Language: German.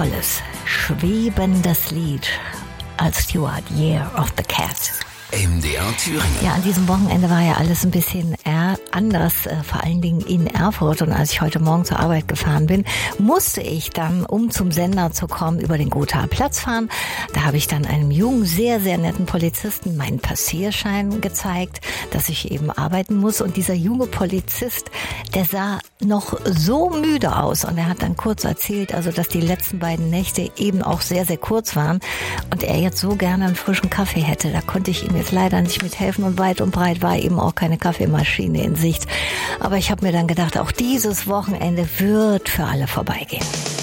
tolles, schwebendes Lied als Stewart, Year of the Cat. MDR Thüringen. Ja, an diesem Wochenende war ja alles ein bisschen anders, vor allen Dingen in Erfurt. Und als ich heute Morgen zur Arbeit gefahren bin, musste ich dann, um zum Sender zu kommen, über den Gothaer Platz fahren. Da habe ich dann einem jungen, sehr, sehr netten Polizisten meinen Passierschein gezeigt, dass ich eben arbeiten muss. Und dieser junge Polizist, der sah noch so müde aus. Und er hat dann kurz erzählt, also dass die letzten beiden Nächte eben auch sehr, sehr kurz waren. Und er jetzt so gerne einen frischen Kaffee hätte. Da konnte ich ihm jetzt leider nicht mithelfen und weit und breit war eben auch keine Kaffeemaschine in Sicht. Aber ich habe mir dann gedacht, auch dieses Wochenende wird für alle vorbeigehen.